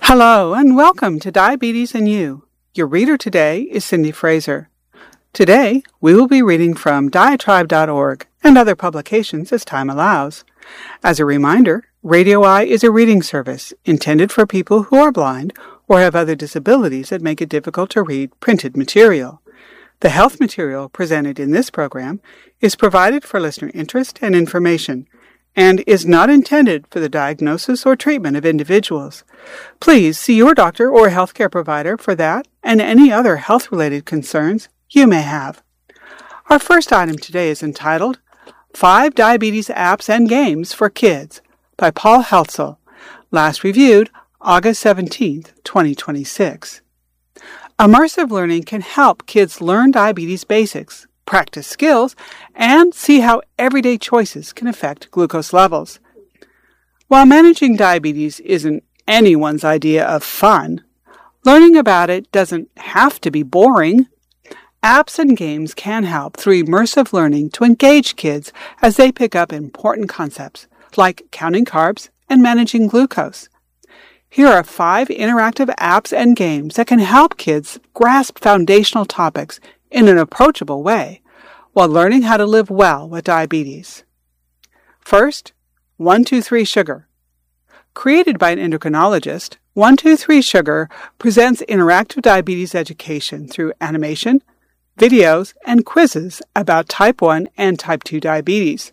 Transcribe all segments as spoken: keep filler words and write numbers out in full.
Hello and welcome to Diabetes and You. Your reader today is Cindy Fraser. Today, we will be reading from diatribe dot org and other publications as time allows. As a reminder, Radio Eye is a reading service intended for people who are blind or have other disabilities that make it difficult to read printed material. The health material presented in this program is provided for listener interest and information, and is not intended for the diagnosis or treatment of individuals. Please see your doctor or healthcare provider for that and any other health-related concerns you may have. Our first item today is entitled Five Diabetes Apps and Games for Kids by Paul Heltzel, last reviewed August seventeenth, twenty twenty-six. Immersive learning can help kids learn diabetes basics, practice skills, and see how everyday choices can affect glucose levels. While managing diabetes isn't anyone's idea of fun, learning about it doesn't have to be boring. Apps and games can help through immersive learning to engage kids as they pick up important concepts like counting carbs and managing glucose. Here are five interactive apps and games that can help kids grasp foundational topics in an approachable way while learning how to live well with diabetes. First, one two three Sugar. Created by an endocrinologist, one two three Sugar presents interactive diabetes education through animation, videos, and quizzes about type one and type two diabetes.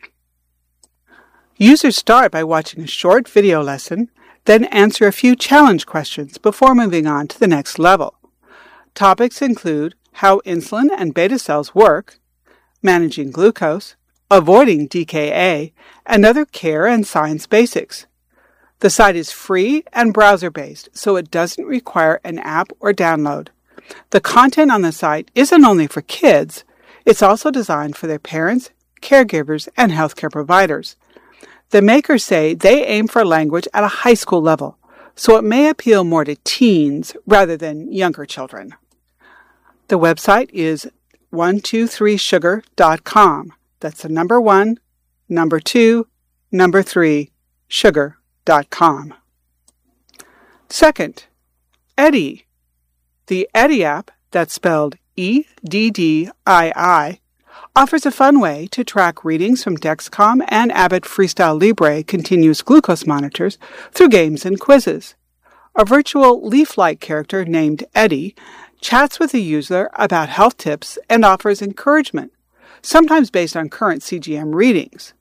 Users start by watching a short video lesson, then answer a few challenge questions before moving on to the next level. Topics include how insulin and beta cells work, managing glucose, avoiding D K A, and other care and science basics. The site is free and browser-based, so it doesn't require an app or download. The content on the site isn't only for kids, it's also designed for their parents, caregivers, and healthcare providers. The makers say they aim for language at a high school level, so it may appeal more to teens rather than younger children. The website is one two three sugar dot com. That's the number one, number two, number three, sugar dot com. Second, Eddie. The Eddie app, that's spelled E D D I I, offers a fun way to track readings from Dexcom and Abbott Freestyle Libre continuous glucose monitors through games and quizzes. A virtual leaf-like character named Eddie chats with the user about health tips and offers encouragement, sometimes based on current C G M readings.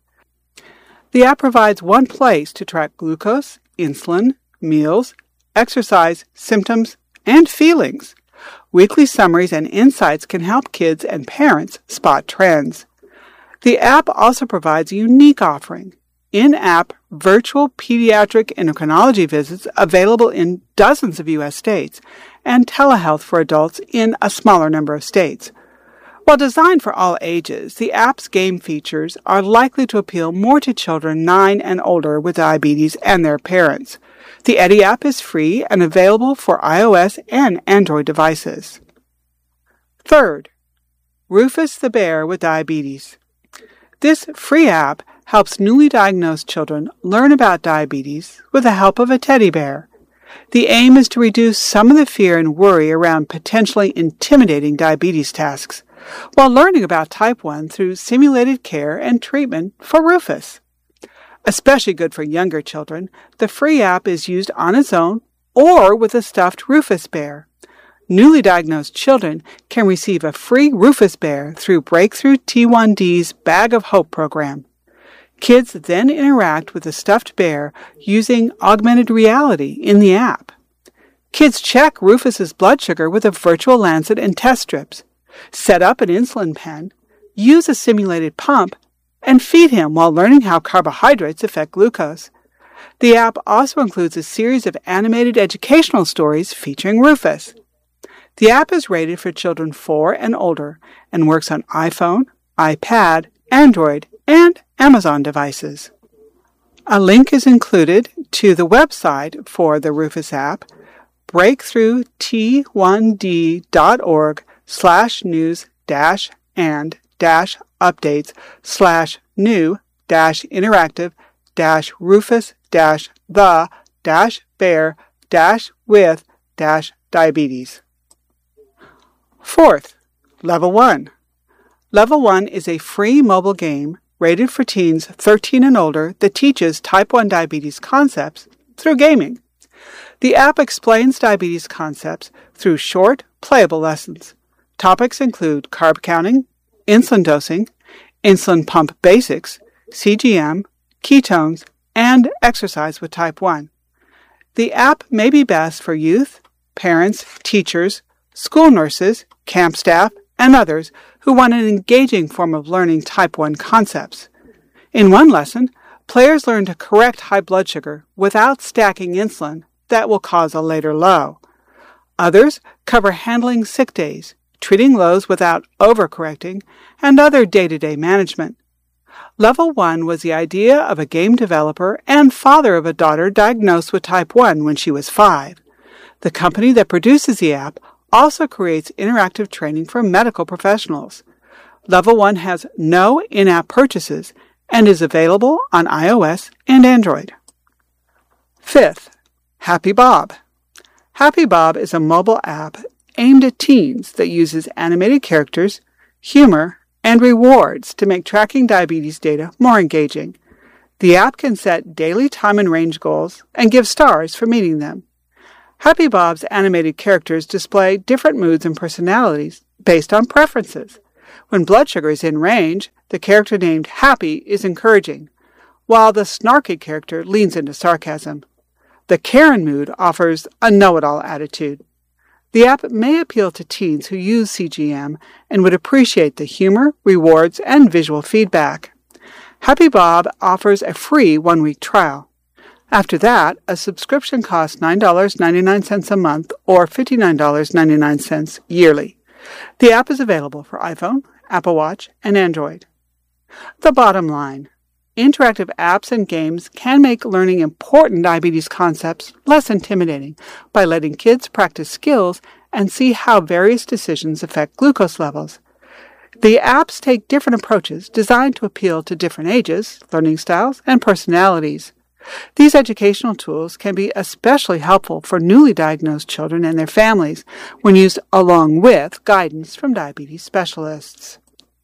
The app provides one place to track glucose, insulin, meals, exercise, symptoms, and feelings. Weekly summaries and insights can help kids and parents spot trends. The app also provides a unique offering, in-app virtual pediatric endocrinology visits available in dozens of U S states, and telehealth for adults in a smaller number of states. While designed for all ages, the app's game features are likely to appeal more to children nine and older with diabetes and their parents. The Eddie app is free and available for iOS and Android devices. Third, Rufus the Bear with Diabetes. This free app helps newly diagnosed children learn about diabetes with the help of a teddy bear. The aim is to reduce some of the fear and worry around potentially intimidating diabetes tasks, while learning about type one through simulated care and treatment for Rufus. Especially good for younger children, the free app is used on its own or with a stuffed Rufus bear. Newly diagnosed children can receive a free Rufus bear through Breakthrough T one D's Bag of Hope program. Kids then interact with the stuffed bear using augmented reality in the app. Kids check Rufus's blood sugar with a virtual lancet and test strips, set up an insulin pen, use a simulated pump, and feed him while learning how carbohydrates affect glucose. The app also includes a series of animated educational stories featuring Rufus. The app is rated for children four and older and works on iPhone, iPad, Android, and Amazon devices. A link is included to the website for the Rufus app, breakthrough t one d dot org slash news dash and dash updates slash new dash interactive dash Rufus dash the dash bear dash with dash diabetes. Fourth, Level one. Level one is a free mobile game rated for teens thirteen and older that teaches type one diabetes concepts through gaming. The app explains diabetes concepts through short, playable lessons. Topics include carb counting, insulin dosing, insulin pump basics, C G M, ketones, and exercise with type one. The app may be best for youth, parents, teachers, school nurses, camp staff, and others who want an engaging form of learning type one concepts. In one lesson, players learn to correct high blood sugar without stacking insulin that will cause a later low. Others cover handling sick days, treating lows without overcorrecting, and other day-to-day management. Level one was the idea of a game developer and father of a daughter diagnosed with type one when she was five. The company that produces the app also creates interactive training for medical professionals. Level one has no in-app purchases and is available on iOS and Android. Fifth, Happy Bob. Happy Bob is a mobile app aimed at teens that uses animated characters, humor, and rewards to make tracking diabetes data more engaging. The app can set daily time and range goals and give stars for meeting them. Happy Bob's animated characters display different moods and personalities based on preferences. When blood sugar is in range, the character named Happy is encouraging, while the snarky character leans into sarcasm. The Karen mood offers a know-it-all attitude. The app may appeal to teens who use C G M and would appreciate the humor, rewards, and visual feedback. Happy Bob offers a free one-week trial. After that, a subscription costs nine dollars and ninety-nine cents a month or fifty-nine dollars and ninety-nine cents yearly. The app is available for iPhone, Apple Watch, and Android. The bottom line. Interactive apps and games can make learning important diabetes concepts less intimidating by letting kids practice skills and see how various decisions affect glucose levels. The apps take different approaches designed to appeal to different ages, learning styles, and personalities. These educational tools can be especially helpful for newly diagnosed children and their families when used along with guidance from diabetes specialists.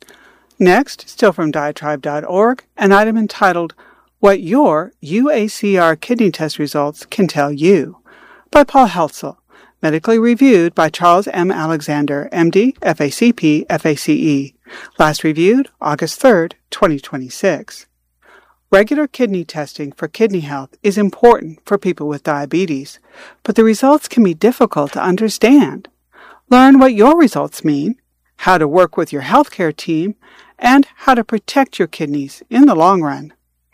Next, still from diatribe dot org, an item entitled, What Your U A C R Kidney Test Results Can Tell You, by Paul Heltzel, medically reviewed by Charles M. Alexander, M D, F A C P, F A C E, last reviewed August third, twenty twenty-six. Regular kidney testing for kidney health is important for people with diabetes, but the results can be difficult to understand. Learn what your results mean, how to work with your healthcare team, and how to protect your kidneys in the long run.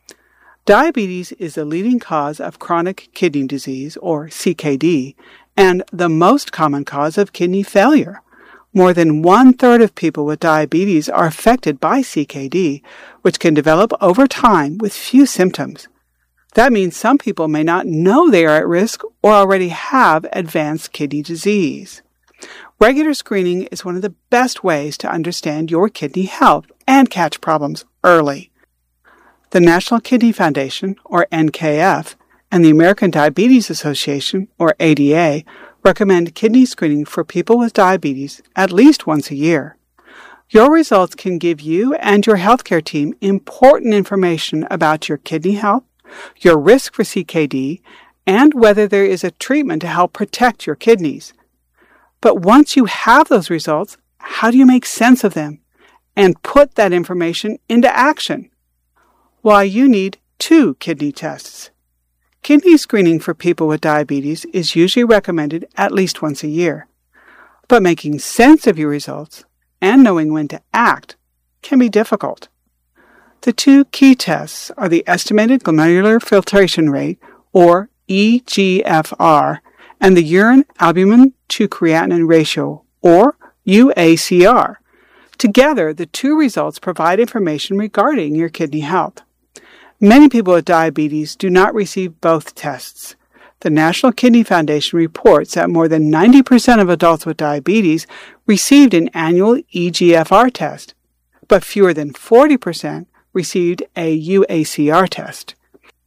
Diabetes is the leading cause of chronic kidney disease, or C K D, and the most common cause of kidney failure. More than one-third of people with diabetes are affected by C K D, which can develop over time with few symptoms. That means some people may not know they are at risk or already have advanced kidney disease. Regular screening is one of the best ways to understand your kidney health and catch problems early. The National Kidney Foundation, or N K F, and the American Diabetes Association, or A D A, recommend kidney screening for people with diabetes at least once a year. Your results can give you and your healthcare team important information about your kidney health, your risk for C K D, and whether there is a treatment to help protect your kidneys. But once you have those results, how do you make sense of them and put that information into action? Why, you need two kidney tests. Kidney screening for people with diabetes is usually recommended at least once a year. But making sense of your results and knowing when to act can be difficult. The two key tests are the estimated glomerular filtration rate, or E G F R, and the urine albumin to creatinine ratio, or U A C R. Together, the two results provide information regarding your kidney health. Many people with diabetes do not receive both tests. The National Kidney Foundation reports that more than ninety percent of adults with diabetes received an annual E G F R test, but fewer than forty percent received a U A C R test.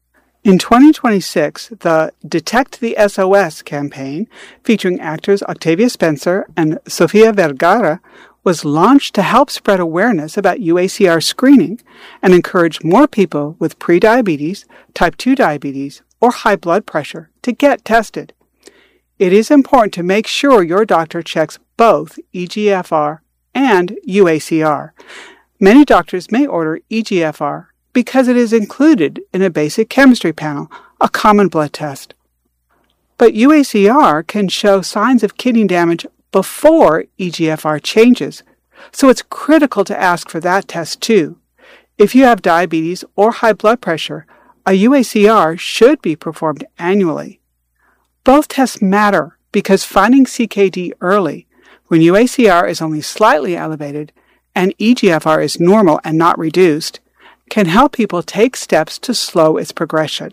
In twenty twenty-six, the Detect the S O S campaign, featuring actors Octavia Spencer and Sofia Vergara, was launched to help spread awareness about U A C R screening and encourage more people with prediabetes, type two diabetes, or high blood pressure to get tested. It is important to make sure your doctor checks both E G F R and U A C R. Many doctors may order E G F R because it is included in a basic chemistry panel, a common blood test. But U A C R can show signs of kidney damage before E G F R changes, so it's critical to ask for that test too. If you have diabetes or high blood pressure, a U A C R should be performed annually. Both tests matter because finding C K D early, when U A C R is only slightly elevated and E G F R is normal and not reduced, can help people take steps to slow its progression.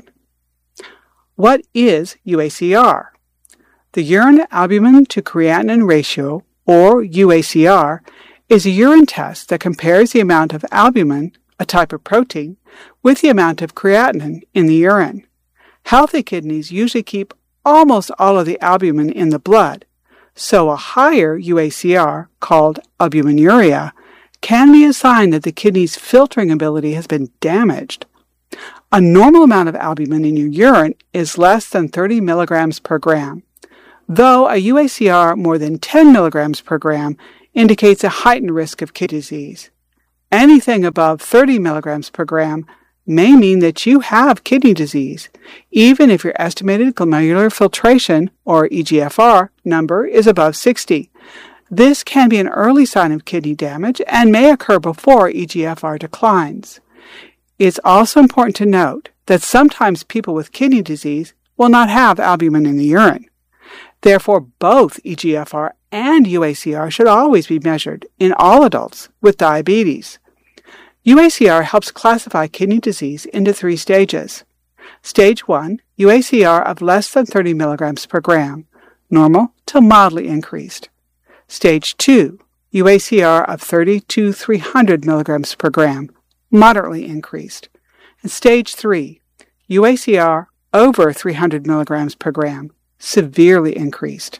What is U A C R? The urine albumin to creatinine ratio, or U A C R, is a urine test that compares the amount of albumin, a type of protein, with the amount of creatinine in the urine. Healthy kidneys usually keep almost all of the albumin in the blood, so a higher U A C R, called albuminuria, can be a sign that the kidney's filtering ability has been damaged. A normal amount of albumin in your urine is less than thirty milligrams per gram, though a U A C R more than ten milligrams per gram indicates a heightened risk of kidney disease. Anything above thirty milligrams per gram may mean that you have kidney disease, even if your estimated glomerular filtration, or E G F R, number is above sixty. This can be an early sign of kidney damage and may occur before E G F R declines. It's also important to note that sometimes people with kidney disease will not have albumin in the urine. Therefore, both E G F R and U A C R should always be measured in all adults with diabetes. U A C R helps classify kidney disease into three stages. Stage one, U A C R of less than thirty milligrams per gram, normal to mildly increased. Stage two, U A C R of thirty to three hundred milligrams per gram, moderately increased. And stage three, U A C R over three hundred milligrams per gram, severely increased.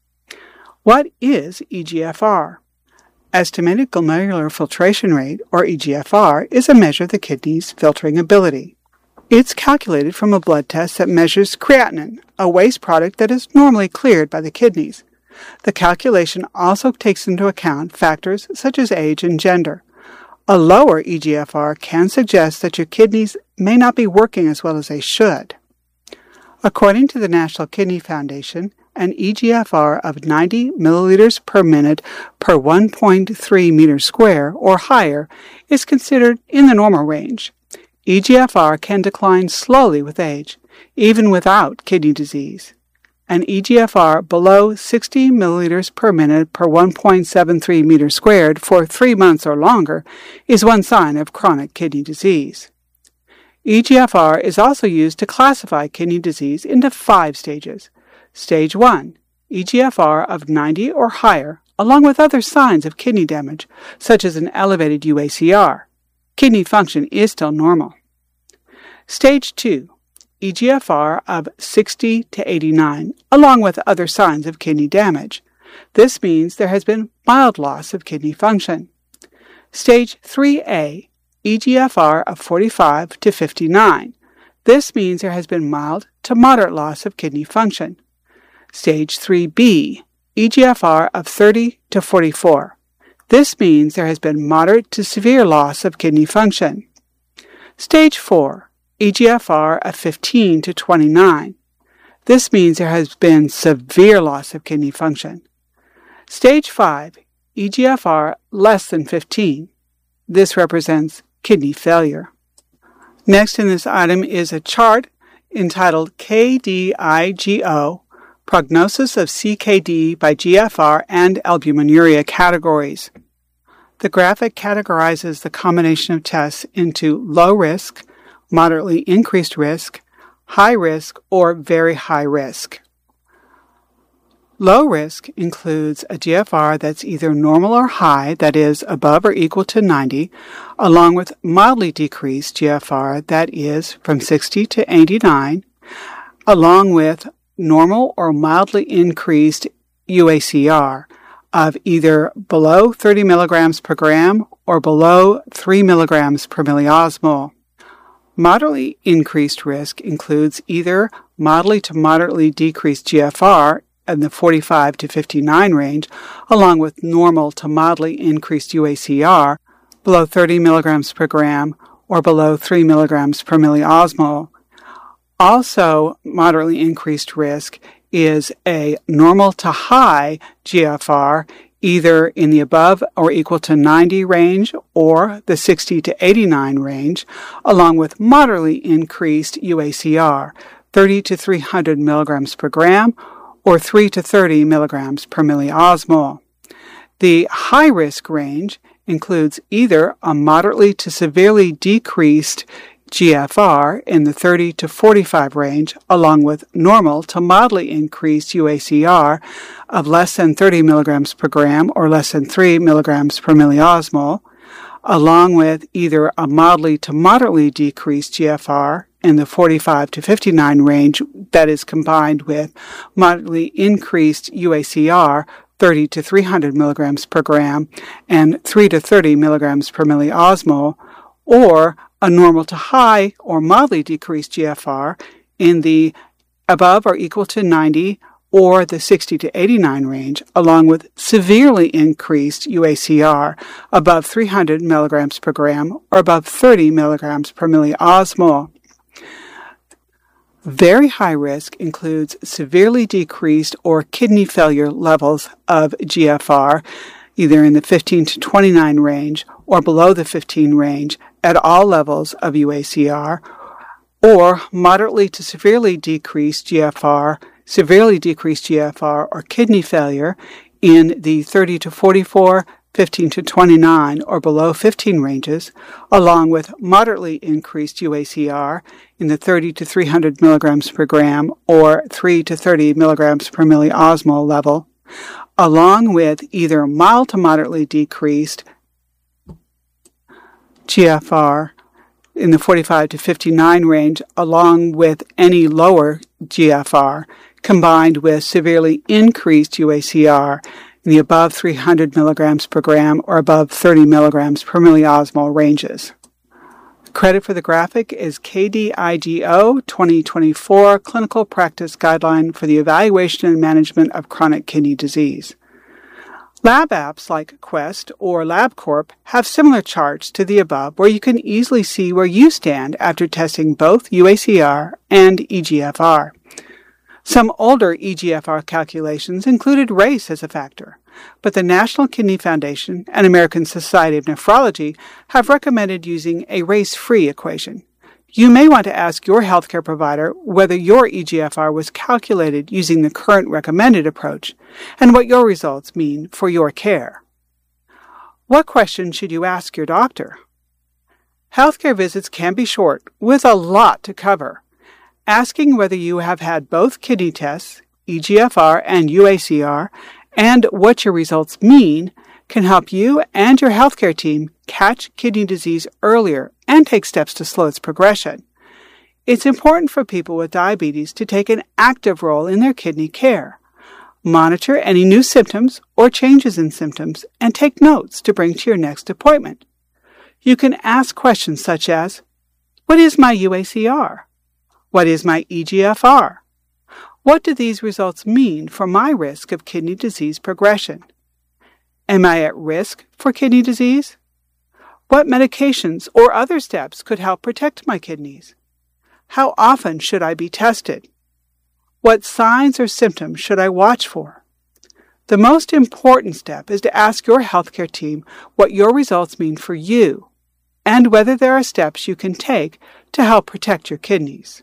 What is E G F R? Estimated glomerular filtration rate, or E G F R, is a measure of the kidney's filtering ability. It's calculated from a blood test that measures creatinine, a waste product that is normally cleared by the kidneys. The calculation also takes into account factors such as age and gender. A lower E G F R can suggest that your kidneys may not be working as well as they should. According to the National Kidney Foundation, an E G F R of ninety milliliters per minute per one point three meters square or higher is considered in the normal range. E G F R can decline slowly with age, even without kidney disease. An E G F R below sixty milliliters per minute per one point seven three meters squared for three months or longer is one sign of chronic kidney disease. E G F R is also used to classify kidney disease into five stages. Stage one, E G F R of ninety or higher, along with other signs of kidney damage, such as an elevated U A C R. Kidney function is still normal. Stage two, E G F R of sixty to eighty-nine, along with other signs of kidney damage. This means there has been mild loss of kidney function. Stage three A, E G F R of forty-five to fifty-nine. This means there has been mild to moderate loss of kidney function. Stage three B, E G F R of thirty to forty-four. This means there has been moderate to severe loss of kidney function. Stage four, E G F R of fifteen to twenty-nine. This means there has been severe loss of kidney function. Stage five, E G F R less than fifteen. This represents kidney failure. Next in this item is a chart entitled K D I G O, Prognosis of C K D by G F R and albuminuria categories. The graphic categorizes the combination of tests into low risk, moderately increased risk, high risk, or very high risk. Low risk includes a G F R that's either normal or high, that is, above or equal to ninety, along with mildly decreased G F R that is from sixty to eighty-nine, along with normal or mildly increased U A C R of either below thirty milligrams per gram or below three milligrams per milliosmol. Moderately increased risk includes either mildly to moderately decreased G F R in the forty-five to fifty-nine range, along with normal to mildly increased U A C R below thirty milligrams per gram or below three milligrams per milliosmol. Also, moderately increased risk is a normal to high G F R either in the above or equal to ninety range or the sixty to eighty-nine range, along with moderately increased U A C R, thirty to three hundred milligrams per gram or three to thirty milligrams per milliosmol. The high-risk range includes either a moderately to severely decreased G F R in the thirty to forty-five range, along with normal to mildly increased U A C R of less than thirty milligrams per gram or less than three milligrams per milliosmol, along with either a mildly to moderately decreased G F R in the forty-five to fifty-nine range that is combined with moderately increased U A C R thirty to three hundred milligrams per gram and three to thirty milligrams per milliosmol, or a normal to high or mildly decreased G F R in the above or equal to ninety or the sixty to eighty-nine range, along with severely increased U A C R above three hundred milligrams per gram or above thirty milligrams per milliosmol. Very high risk includes severely decreased or kidney failure levels of G F R, either in the fifteen to twenty-nine range or below the fifteen range at all levels of U A C R, or moderately to severely decreased G F R, severely decreased G F R or kidney failure in the thirty to forty-four, fifteen to twenty-nine, or below fifteen ranges, along with moderately increased U A C R in the thirty to three hundred milligrams per gram or three to thirty milligrams per milliosmol level, along with either mild to moderately decreased G F R in the forty-five to fifty-nine range, along with any lower G F R, combined with severely increased U A C R in the above three hundred milligrams per gram or above thirty milligrams per milliosmol ranges. Credit for the graphic is K D I G O twenty twenty-four Clinical Practice Guideline for the Evaluation and Management of Chronic Kidney Disease. Lab apps like Quest or LabCorp have similar charts to the above where you can easily see where you stand after testing both U A C R and E G F R. Some older E G F R calculations included race as a factor, but the National Kidney Foundation and American Society of Nephrology have recommended using a race-free equation. You may want to ask your healthcare provider whether your E G F R was calculated using the current recommended approach and what your results mean for your care. What questions should you ask your doctor? Healthcare visits can be short, with a lot to cover. Asking whether you have had both kidney tests, E G F R and U A C R, and what your results mean can help you and your healthcare team catch kidney disease earlier and take steps to slow its progression. It's important for people with diabetes to take an active role in their kidney care. Monitor any new symptoms or changes in symptoms and take notes to bring to your next appointment. You can ask questions such as, what is my U A C R? What is my E G F R? What do these results mean for my risk of kidney disease progression? Am I at risk for kidney disease? What medications or other steps could help protect my kidneys? How often should I be tested? What signs or symptoms should I watch for? The most important step is to ask your healthcare team what your results mean for you and whether there are steps you can take to help protect your kidneys.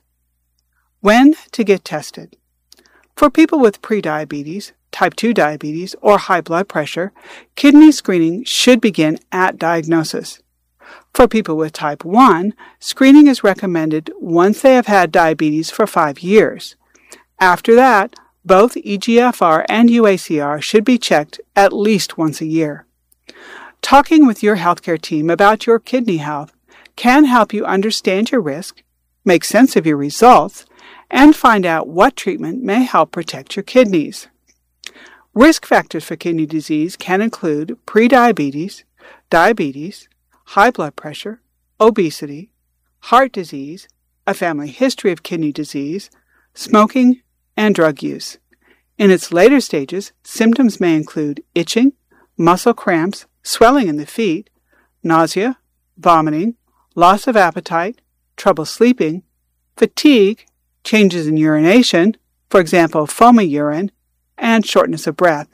When to get tested? For people with prediabetes, type two diabetes, or high blood pressure, kidney screening should begin at diagnosis. For people with type one, screening is recommended once they have had diabetes for five years. After that, Both E G F R and U A C R should be checked at least once a year. Talking with your healthcare team about your kidney health can help you understand your risk, make sense of your results, and find out what treatment may help protect your kidneys. Risk factors for kidney disease can include prediabetes, diabetes, high blood pressure, obesity, heart disease, a family history of kidney disease, smoking, and drug use. In its later stages, symptoms may include itching, muscle cramps, swelling in the feet, nausea, vomiting, loss of appetite, trouble sleeping, fatigue, changes in urination, for example, foamy urine, and shortness of breath.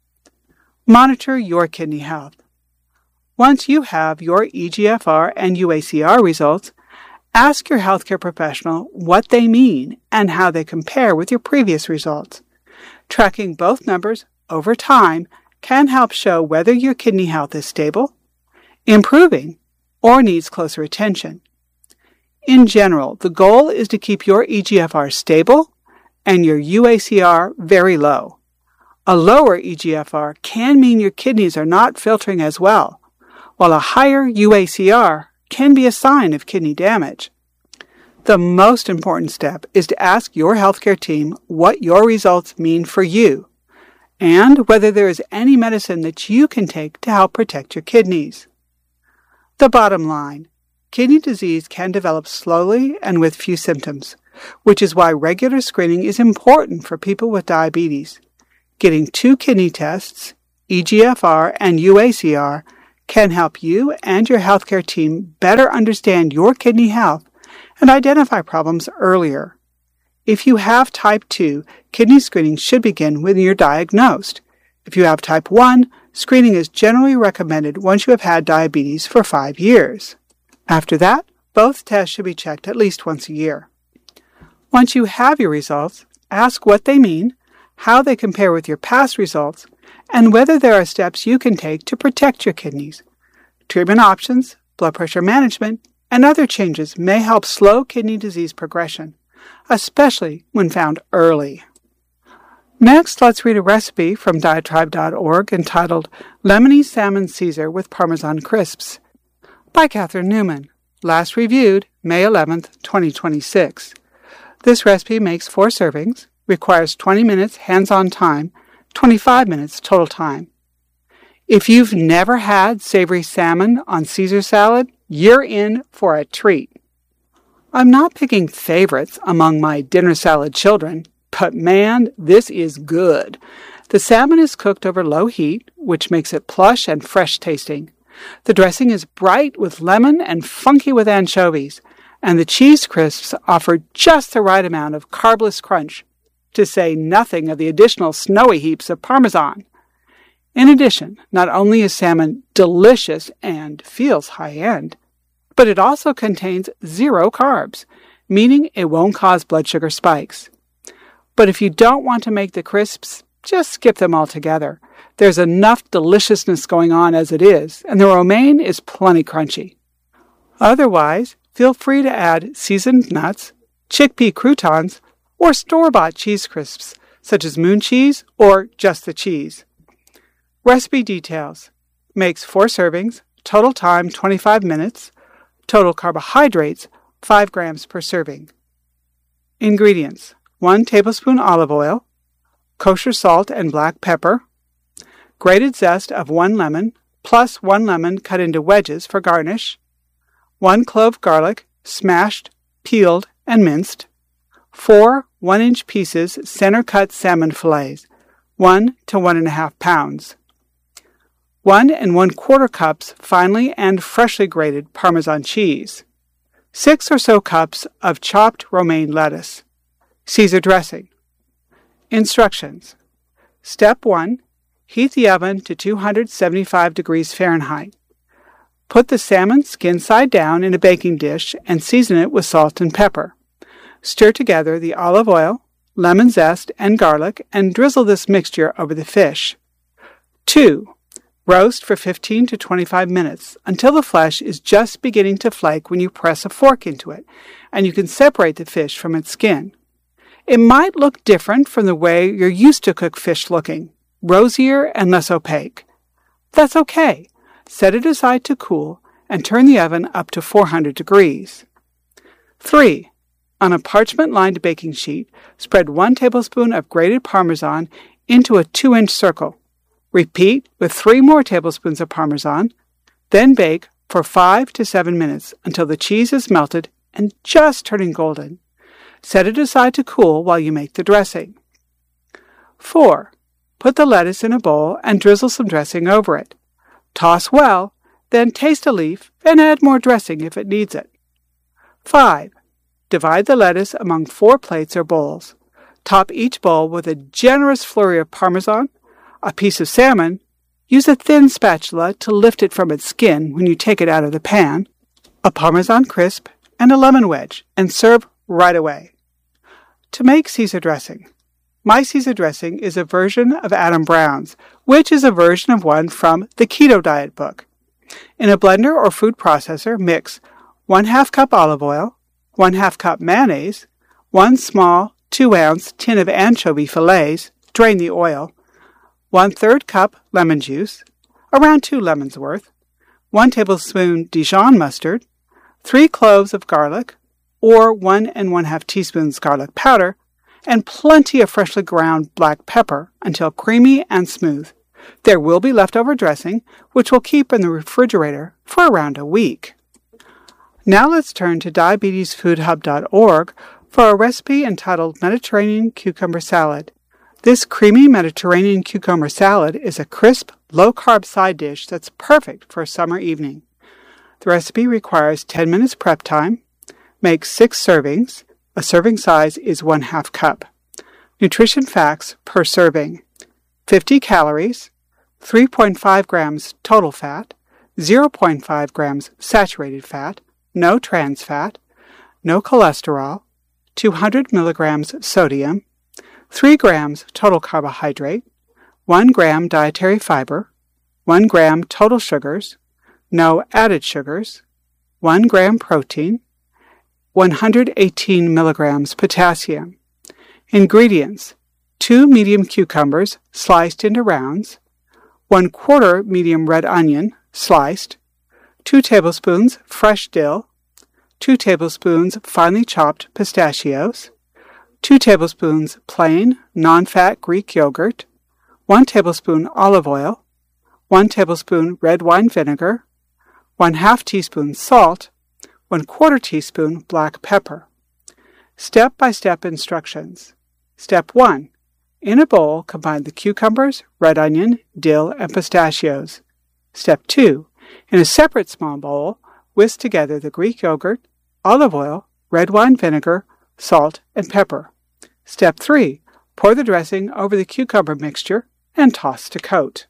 Monitor your kidney health. Once you have your E G F R and U A C R results, ask your healthcare professional what they mean and how they compare with your previous results. Tracking both numbers over time can help show whether your kidney health is stable, improving, or needs closer attention. In general, the goal is to keep your E G F R stable and your U A C R very low. A lower E G F R can mean your kidneys are not filtering as well, while a higher U A C R can be a sign of kidney damage. The most important step is to ask your healthcare team what your results mean for you, and whether there is any medicine that you can take to help protect your kidneys. The bottom line, kidney disease can develop slowly and with few symptoms, which is why regular screening is important for people with diabetes. Getting two kidney tests, E G F R and U A C R, can help you and your healthcare team better understand your kidney health and identify problems earlier. If you have type two, kidney screening should begin when you're diagnosed. If you have type one, screening is generally recommended once you have had diabetes for five years. After that, both tests should be checked at least once a year. Once you have your results, ask what they mean, how they compare with your past results, and whether there are steps you can take to protect your kidneys. Treatment options, blood pressure management, and other changes may help slow kidney disease progression, especially when found early. Next, let's read a recipe from diatribe dot org entitled Lemony Salmon Caesar with Parmesan Crisps by Catherine Newman, last reviewed May eleventh, twenty twenty-six. This recipe makes four servings, requires twenty minutes hands-on time, twenty-five minutes total time. If you've never had savory salmon on Caesar salad, you're in for a treat. I'm not picking favorites among my dinner salad children, but man, this is good. The salmon is cooked over low heat, which makes it plush and fresh tasting. The dressing is bright with lemon and funky with anchovies, and the cheese crisps offer just the right amount of carbless crunch, to say nothing of the additional snowy heaps of Parmesan. In addition, not only is salmon delicious and feels high-end, but it also contains zero carbs, meaning it won't cause blood sugar spikes. But if you don't want to make the crisps, just skip them altogether. There's enough deliciousness going on as it is, and the romaine is plenty crunchy. Otherwise, feel free to add seasoned nuts, chickpea croutons, or store-bought cheese crisps, such as moon cheese or just the cheese. Recipe details. Makes four servings, total time twenty-five minutes, total carbohydrates five grams per serving. Ingredients. one tablespoon olive oil, kosher salt and black pepper, grated zest of one lemon, plus one lemon cut into wedges for garnish, one clove garlic, smashed, peeled, and minced, four one-inch pieces center-cut salmon fillets, one to one and a half pounds, one and one quarter cups finely and freshly grated Parmesan cheese, six or so cups of chopped romaine lettuce, Caesar dressing. Instructions. Step one. Heat the oven to two hundred seventy-five degrees Fahrenheit. Put the salmon skin side down in a baking dish and season it with salt and pepper. Stir together the olive oil, lemon zest, and garlic, and drizzle this mixture over the fish. two. Roast for fifteen to twenty-five minutes until the flesh is just beginning to flake when you press a fork into it, and you can separate the fish from its skin. It might look different from the way you're used to cook fish looking, rosier and less opaque. That's okay. Set it aside to cool and turn the oven up to four hundred degrees. three. On a parchment-lined baking sheet, spread one tablespoon of grated Parmesan into a two-inch circle. Repeat with three more tablespoons of Parmesan, then bake for five to seven minutes until the cheese is melted and just turning golden. Set it aside to cool while you make the dressing. four. Put the lettuce in a bowl and drizzle some dressing over it. Toss well, then taste a leaf and add more dressing if it needs it. five. Divide the lettuce among four plates or bowls. Top each bowl with a generous flurry of Parmesan, a piece of salmon. Use a thin spatula to lift it from its skin when you take it out of the pan, a Parmesan crisp, and a lemon wedge, and serve right away. To make Caesar dressing. My Caesar dressing is a version of Adam Brown's, which is a version of one from the Keto Diet book. In a blender or food processor, mix one half cup olive oil, one half cup mayonnaise, one small two ounce tin of anchovy fillets, drain the oil, one third cup lemon juice, around two lemons worth, one tablespoon Dijon mustard, three cloves of garlic, or one and one half teaspoons garlic powder, and plenty of freshly ground black pepper until creamy and smooth. There will be leftover dressing, which will keep in the refrigerator for around a week. Now let's turn to diabetes food hub dot org for a recipe entitled Mediterranean Cucumber Salad. This creamy Mediterranean cucumber salad is a crisp, low-carb side dish that's perfect for a summer evening. The recipe requires ten minutes prep time. Make six servings. A serving size is one half cup. Nutrition facts per serving. fifty calories, three point five grams total fat, zero point five grams saturated fat, no trans fat, no cholesterol, two hundred milligrams sodium, three grams total carbohydrate, one gram dietary fiber, one gram total sugars, no added sugars, one gram protein, one hundred eighteen milligrams potassium. Ingredients: two medium cucumbers sliced into rounds, one quarter medium red onion sliced, two tablespoons fresh dill, two tablespoons finely chopped pistachios, two tablespoons plain, non-fat Greek yogurt, one tablespoon olive oil, one tablespoon red wine vinegar, one half teaspoon salt, one quarter teaspoon black pepper. Step-by-step instructions. Step one. In a bowl, combine the cucumbers, red onion, dill, and pistachios. Step two. In a separate small bowl, whisk together the Greek yogurt, olive oil, red wine vinegar, salt, and pepper. Step three. Pour the dressing over the cucumber mixture and toss to coat.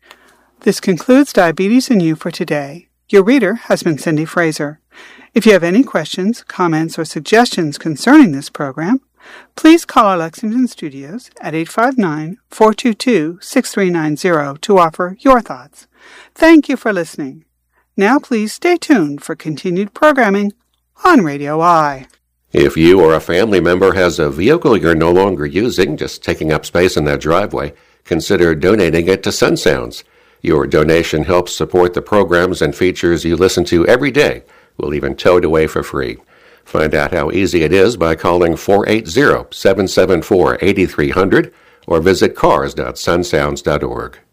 This concludes Diabetes and You for today. Your reader has been Cindy Fraser. If you have any questions, comments, or suggestions concerning this program, please call our Lexington studios at eight five nine, four two two, six three nine zero to offer your thoughts. Thank you for listening. Now please stay tuned for continued programming on Radio I. If you or a family member has a vehicle you're no longer using, just taking up space in that driveway, consider donating it to Sun Sounds. Your donation helps support the programs and features you listen to every day. We'll even tow it away for free. Find out how easy it is by calling four eight zero, seven seven four, eight three zero zero or visit cars dot sun sounds dot org.